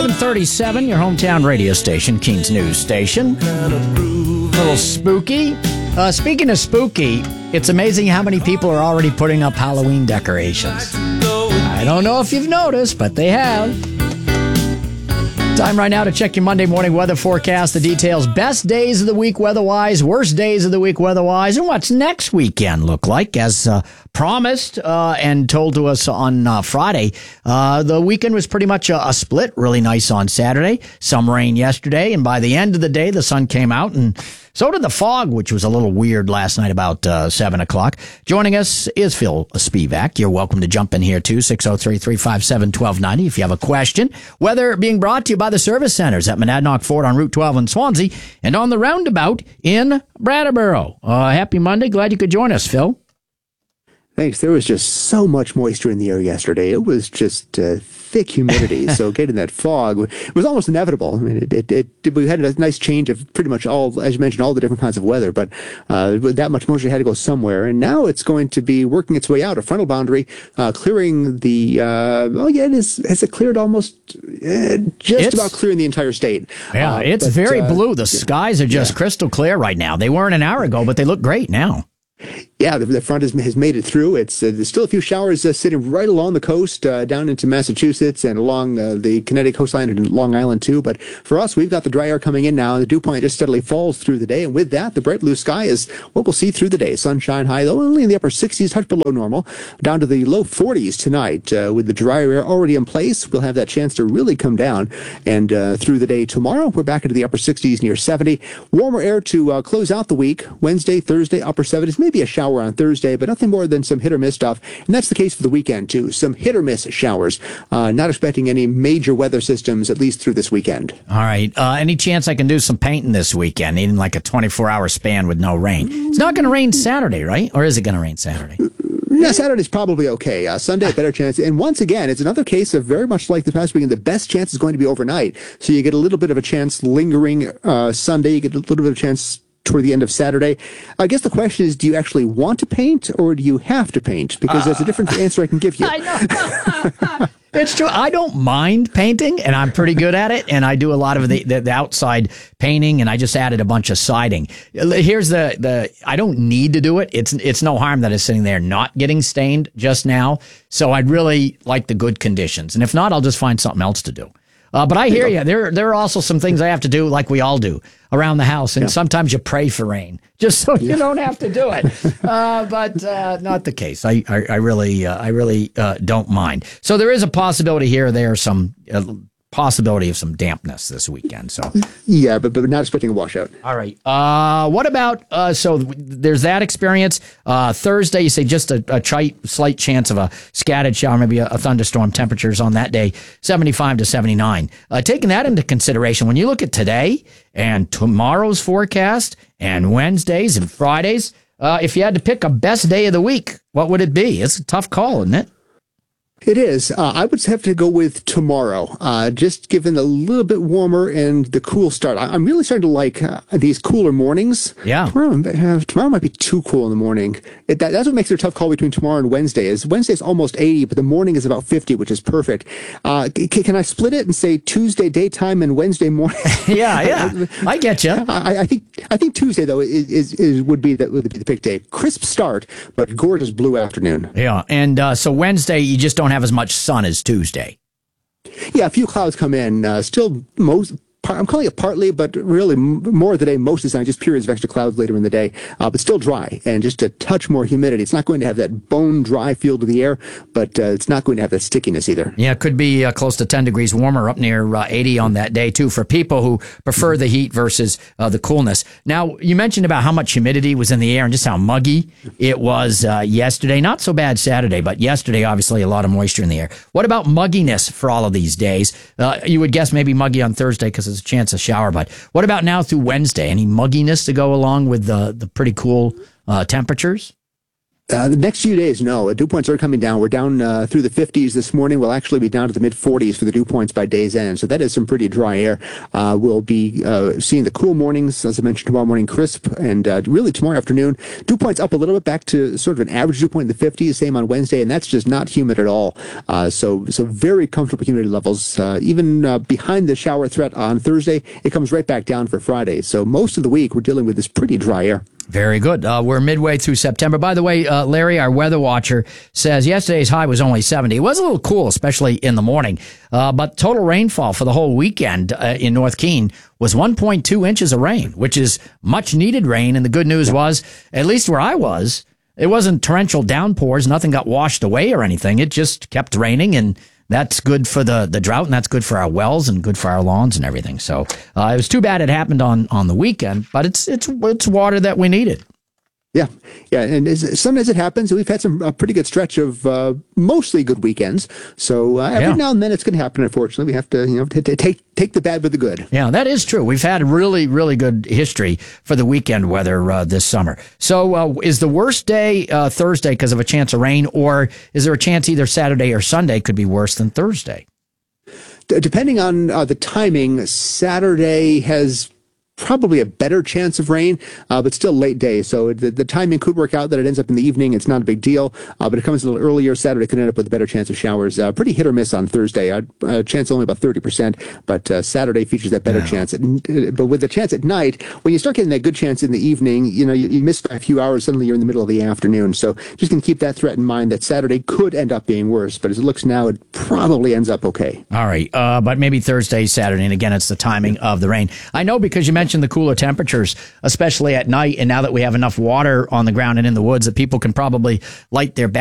737, your hometown radio station, Keen's News Station. A little spooky. Speaking of spooky, it's amazing how many people are already putting up Halloween decorations. I don't know if you've noticed, but they have. Time right now to check your Monday morning weather forecast. The details, best days of the week weather-wise, worst days of the week weather-wise, and what's next weekend look like. As promised and told to us on Friday, the weekend was pretty much a split. Really nice on Saturday, some rain yesterday, and by the end of the day, the sun came out, and so did the fog, which was a little weird last night about 7 o'clock. Joining us is Phil Spivak. You're welcome to jump in here, too, 603-357-1290 if you have a question. Weather being brought to you by the service centers at Monadnock Ford on Route 12 in Swansea and on the roundabout in Brattleboro. Happy Monday. Glad you could join us, Phil. Thanks. There was just so much moisture in the air yesterday. It was just thick humidity. So getting that fog was almost inevitable. I mean, we had a nice change of pretty much all, as you mentioned, all the different kinds of weather. But that much moisture had to go somewhere. And now it's going to be working its way out, a frontal boundary, clearing the, has it cleared almost, just about clearing the entire state. Yeah, it's very blue. The skies are just crystal clear right now. They weren't an hour ago, but they look great now. Yeah, the front has made it through. There's still a few showers sitting right along the coast, down into Massachusetts and along the Connecticut coastline and Long Island too. But for us, we've got the dry air coming in now, and the dew point just steadily falls through the day. And with that, the bright blue sky is what we'll see through the day. Sunshine high, though, only in the upper 60s, touch below normal, down to the low 40s tonight. With the drier air already in place, we'll have that chance to really come down. And through the day tomorrow, we're back into the upper 60s, near 70. Warmer air to close out the week. Wednesday, Thursday, upper 70s, maybe a shower on Thursday, but nothing more than some hit or miss stuff. And that's the case for the weekend, too. Some hit or miss showers. Not expecting any major weather systems, at least through this weekend. All right. Any chance I can do some painting this weekend, needing like a 24-hour span with no rain? It's not going to rain Saturday, right? Or is it going to rain Saturday? Yeah, Saturday's probably okay. Sunday, better chance. And once again, it's another case of very much like the past weekend. The best chance is going to be overnight. So you get a little bit of a chance lingering Sunday. You get a little bit of a chance toward the end of Saturday. I guess the question is, do you actually want to paint or do you have to paint? Because there's a different answer I can give you. I know. It's true. I don't mind painting, and I'm pretty good at it. And I do a lot of the outside painting, and I just added a bunch of siding. Here's the I don't need to do it. It's no harm that it's sitting there not getting stained just now. So I'd really like the good conditions. And if not, I'll just find something else to do. But I hear you. There are also some things I have to do, like we all do, around the house. And sometimes you pray for rain, just so you don't have to do it. But not the case. I really don't mind. So there is a possibility here or there, some possibility of some dampness this weekend. So yeah, but not expecting a washout. All right. What about so there's that experience. Thursday, you say just a slight chance of a scattered shower, maybe a thunderstorm. Temperatures on that day 75 to 79. Taking that into consideration, when you look at today and tomorrow's forecast and Wednesdays and Fridays, if you had to pick a best day of the week, what would it be? It's a tough call, isn't it? It is. I would have to go with tomorrow, just given a little bit warmer and the cool start. I'm really starting to like these cooler mornings. Yeah. Tomorrow might be too cool in the morning. That's what makes it a tough call between tomorrow and Wednesday. Wednesday is almost 80, but the morning is about 50, which is perfect. Can I split it and say Tuesday daytime and Wednesday morning? Yeah. I get you. I think Tuesday though would be the pick day. Crisp start, but gorgeous blue afternoon. Yeah, and so Wednesday you just don't have as much sun as Tuesday. Yeah, a few clouds come in. Still I'm calling it partly, but really more of the day, most of the time, just periods of extra clouds later in the day, but still dry and just a touch more humidity. It's not going to have that bone dry feel to the air, but it's not going to have that stickiness either. Yeah, it could be close to 10 degrees warmer, up near 80 on that day too, for people who prefer the heat versus the coolness. Now, you mentioned about how much humidity was in the air and just how muggy it was yesterday. Not so bad Saturday, but yesterday, obviously, a lot of moisture in the air. What about mugginess for all of these days? You would guess maybe muggy on Thursday because there's a chance of shower, but what about now through Wednesday? Any mugginess to go along with the pretty cool temperatures? The next few days, no. Dew points are coming down. We're down through the 50s this morning. We'll actually be down to the mid-40s for the dew points by day's end. So that is some pretty dry air. We'll be seeing the cool mornings, as I mentioned, tomorrow morning crisp. And really tomorrow afternoon, dew points up a little bit back to sort of an average dew point in the 50s, same on Wednesday. And that's just not humid at all. So very comfortable humidity levels. Even behind the shower threat on Thursday, it comes right back down for Friday. So most of the week, we're dealing with this pretty dry air. Very good. We're midway through September. By the way, Larry, our weather watcher, says yesterday's high was only 70. It was a little cool, especially in the morning. But total rainfall for the whole weekend in North Keene was 1.2 inches of rain, which is much needed rain. And the good news was, at least where I was, it wasn't torrential downpours. Nothing got washed away or anything. It just kept raining, and that's good for the drought, and that's good for our wells and good for our lawns and everything. So it was too bad it happened on the weekend, but it's water that we needed. Yeah. And sometimes it happens. We've had a pretty good stretch of mostly good weekends. So every now and then it's going to happen. Unfortunately, we have to take the bad with the good. Yeah, that is true. We've had really, really good history for the weekend weather this summer. So is the worst day Thursday because of a chance of rain, or is there a chance either Saturday or Sunday could be worse than Thursday? Depending on the timing, Saturday has probably a better chance of rain, but still late day. So the timing could work out that it ends up in the evening. It's not a big deal, but it comes a little earlier. Saturday could end up with a better chance of showers. Pretty hit or miss on Thursday. Chance only about 30%, but Saturday features that better chance. But with the chance at night, when you start getting that good chance in the evening, you miss by a few hours, suddenly you're in the middle of the afternoon. So just going to keep that threat in mind that Saturday could end up being worse, but as it looks now, it probably ends up okay. All right, but maybe Thursday, Saturday, and again, it's the timing of the rain. I know because you mentioned the cooler temperatures, especially at night, and now that we have enough water on the ground and in the woods, that people can probably light their